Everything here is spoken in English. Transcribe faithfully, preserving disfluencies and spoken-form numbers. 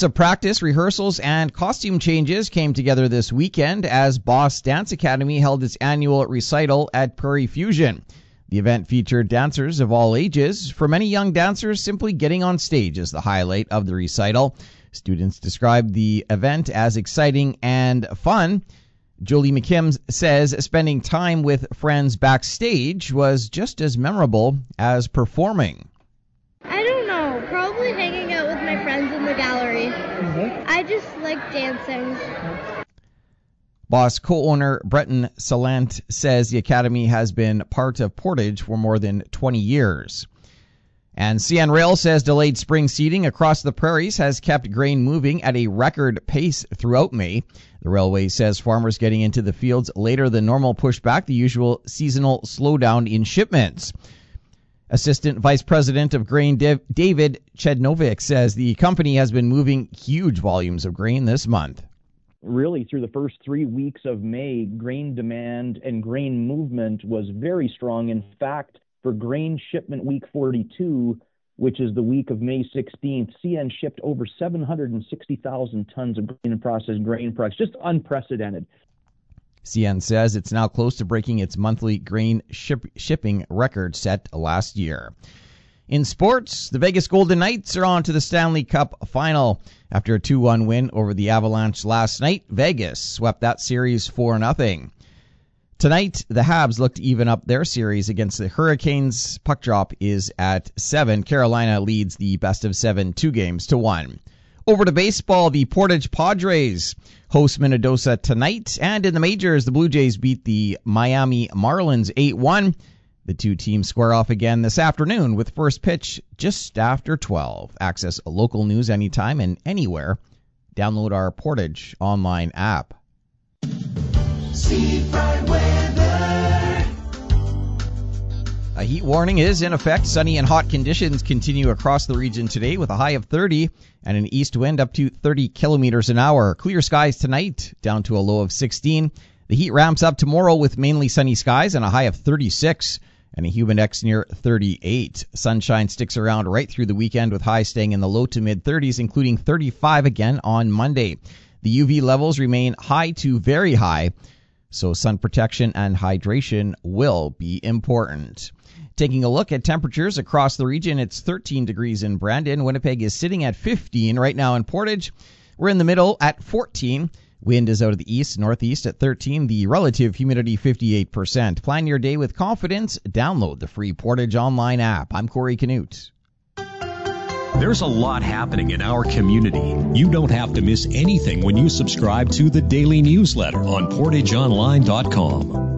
Months of practice, rehearsals, and costume changes came together this weekend as Boss Dance Academy held its annual recital at Prairie Fusion. The event featured dancers of all ages. For many young dancers, simply getting on stage is the highlight of the recital. Students described the event as exciting and fun. Jolie McKim says spending time with friends backstage was just as memorable as performing. I don't know. Probably hanging out with my friends in the gallery. Mm-hmm. I just like dancing. Boss co-owner Breton Salant says the Academy has been part of Portage for more than twenty years. And C N Rail says delayed spring seeding across the prairies has kept grain moving at a record pace throughout May. The railway says farmers getting into the fields later than normal pushed back the usual seasonal slowdown in shipments. Assistant Vice President of Grain David Chednovic says the company has been moving huge volumes of grain this month. Really, through the first three weeks of May, grain demand and grain movement was very strong. In fact, for grain shipment week forty-two, which is the week of May sixteenth, C N shipped over seven hundred sixty thousand tons of grain and processed grain products, just unprecedented. C N says it's now close to breaking its monthly grain ship- shipping record set last year. In sports, the Vegas Golden Knights are on to the Stanley Cup final. After a two one win over the Avalanche last night, Vegas swept that series four nothing. Tonight, the Habs look to even up their series against the Hurricanes. Puck drop is at seven. Carolina leads the best of seven, two games to one. Over to baseball, the Portage Padres host Minnesota tonight. And in the majors, the Blue Jays beat the Miami Marlins eight one. The two teams square off again this afternoon with first pitch just after twelve. Access local news anytime and anywhere. Download our Portage online app. Seafront weather. A heat warning is in effect. Sunny and hot conditions continue across the region today with a high of thirty and an east wind up to thirty kilometers an hour. Clear skies tonight, down to a low of sixteen. The heat ramps up tomorrow with mainly sunny skies and a high of thirty-six and a humid index near thirty-eight. Sunshine sticks around right through the weekend with highs staying in the low to mid thirties, including thirty-five again on Monday. The U V levels remain high to very high, so sun protection and hydration will be important. Taking a look at temperatures across the region, it's thirteen degrees in Brandon. Winnipeg is sitting at fifteen right now in Portage. We're in the middle at fourteen. Wind is out of the east, northeast at thirteen. The relative humidity fifty-eight percent. Plan your day with confidence. Download the free Portage online app. I'm Corey Canute. There's a lot happening in our community. You don't have to miss anything when you subscribe to the daily newsletter on portage online dot com.